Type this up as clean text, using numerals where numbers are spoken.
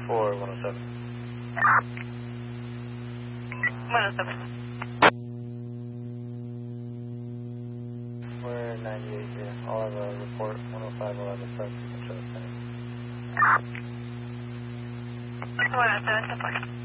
for 107. Bueno, está bien. We're 98 here. I'll have a report 10511 press. Control center. Bueno, está bien, está bien.